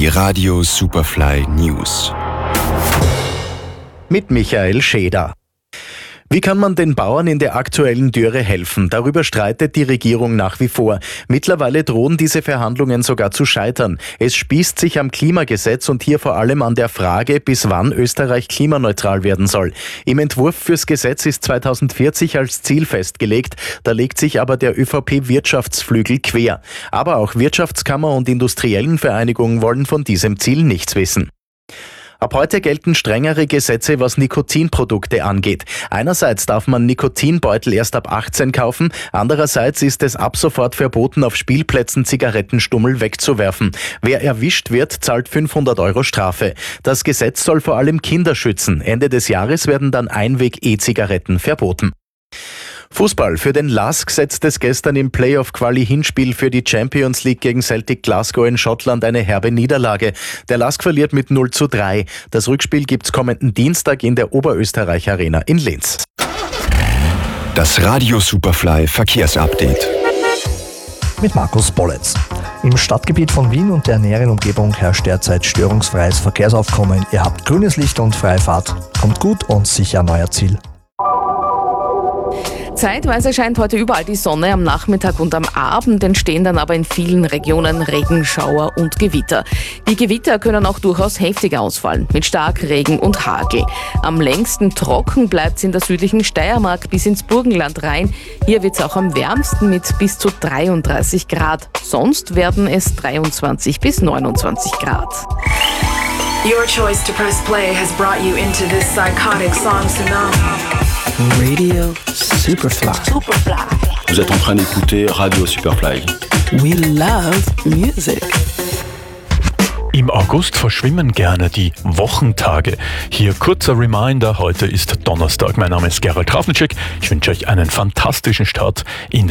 Die Radio Superfly News. Mit Michael Scheder. Wie kann man den Bauern in der aktuellen Dürre helfen? Darüber streitet die Regierung nach wie vor. Mittlerweile drohen diese Verhandlungen sogar zu scheitern. Es spießt sich am Klimagesetz und hier vor allem an der Frage, bis wann Österreich klimaneutral werden soll. Im Entwurf fürs Gesetz ist 2040 als Ziel festgelegt. Da legt sich aber der ÖVP-Wirtschaftsflügel quer. Aber auch Wirtschaftskammer und industriellen Vereinigungen wollen von diesem Ziel nichts wissen. Ab heute gelten strengere Gesetze, was Nikotinprodukte angeht. Einerseits darf man Nikotinbeutel erst ab 18 kaufen, andererseits ist es ab sofort verboten, auf Spielplätzen Zigarettenstummel wegzuwerfen. Wer erwischt wird, zahlt 500 € Strafe. Das Gesetz soll vor allem Kinder schützen. Ende des Jahres werden dann Einweg-E-Zigaretten verboten. Fußball. Für den LASK setzt es gestern im Playoff-Quali-Hinspiel für die Champions League gegen Celtic Glasgow in Schottland eine herbe Niederlage. Der LASK verliert mit 0:3. Das Rückspiel gibt's kommenden Dienstag in der Oberösterreich Arena in Linz. Das Radio Superfly Verkehrsupdate. Mit Markus Bolletz. Im Stadtgebiet von Wien und der näheren Umgebung herrscht derzeit störungsfreies Verkehrsaufkommen. Ihr habt grünes Licht und freie Fahrt. Kommt gut und sicher an euer Ziel. Zeitweise scheint heute überall die Sonne, am Nachmittag und am Abend entstehen dann aber in vielen Regionen Regenschauer und Gewitter. Die Gewitter können auch durchaus heftig ausfallen, mit Starkregen und Hagel. Am längsten trocken bleibt es in der südlichen Steiermark bis ins Burgenland rein. Hier wird es auch am wärmsten mit bis zu 33 Grad. Sonst werden es 23 bis 29 Grad. Your choice to press play has brought you into this psychotic song tsunami. Radio Superfly. Vous êtes en train d'écouter Radio Superfly. We love music. Im August verschwimmen gerne die Wochentage. Hier kurzer Reminder, heute ist Donnerstag. Mein Name ist Gerald Krafnicek. Ich wünsche euch einen fantastischen Start in den